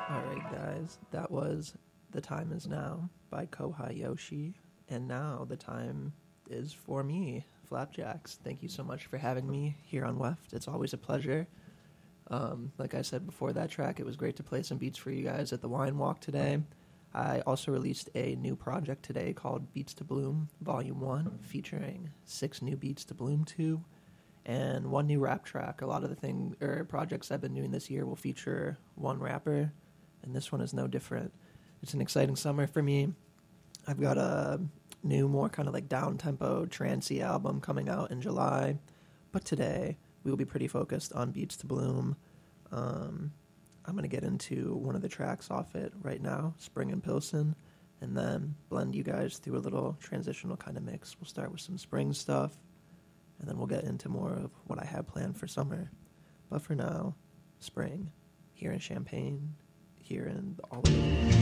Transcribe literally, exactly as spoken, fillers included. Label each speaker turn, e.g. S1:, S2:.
S1: All right, guys, that was The Time Is Now by Kohai Yoshi. And now the time is for me, Flapjacks. Thank you so much for having me here on Weft. It's always a pleasure. Um, like I said before that track, it was great to play some beats for you guys at the Wine Walk today. I also released a new project today called Beats to Bloom Volume one, featuring six new beats to bloom to, and one new rap track. A lot of the thing or projects I've been doing this year will feature one rapper, and this one is no different. It's an exciting summer for me. I've got a new, more kind of like down-tempo, trancey album coming out in July, but today we will be pretty focused on Beats to Bloom. Um, I'm going to get into one of the tracks off it right now, Spring and Pilsen, and then blend you guys through a little transitional kind of mix. We'll start with some spring stuff, and then we'll get into more of what I have planned for summer. But for now, spring, here in Champaign, here in the Albany.